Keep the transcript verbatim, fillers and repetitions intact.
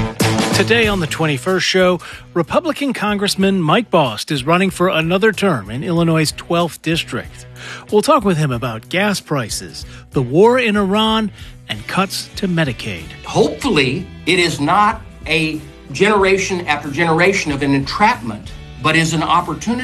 Today on the twenty-first show, Republican Congressman Mike Bost is running for another term in Illinois' twelfth district. We'll talk with him about gas prices, the war in Iran, and cuts to Medicaid. Hopefully, it is not a generation after generation of an entrapment, but is an opportunity